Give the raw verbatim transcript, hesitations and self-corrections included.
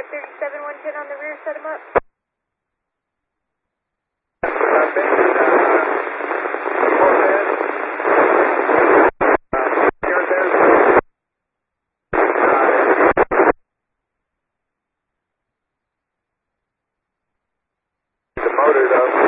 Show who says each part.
Speaker 1: thirty-seven, one ten on the rear, set him up.
Speaker 2: The motor though.